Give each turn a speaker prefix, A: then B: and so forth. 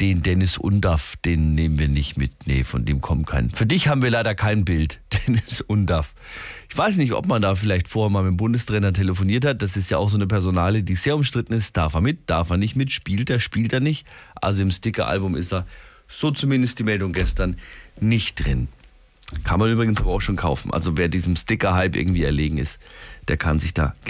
A: den Dennis Undaff, den nehmen wir nicht mit. Nee, von dem kommt kein. Für dich haben wir leider kein Bild, Dennis Undaff. Ich weiß nicht, ob man da vielleicht vorher mal mit dem Bundestrainer telefoniert hat. Das ist ja auch so eine Personalie, die sehr umstritten ist. Darf er mit, darf er nicht mit, spielt er nicht. Also im Sticker-Album ist er, so zumindest die Meldung gestern, nicht drin. Kann man übrigens aber auch schon kaufen. Also wer diesem Sticker-Hype irgendwie erlegen ist, der kann sich da gerne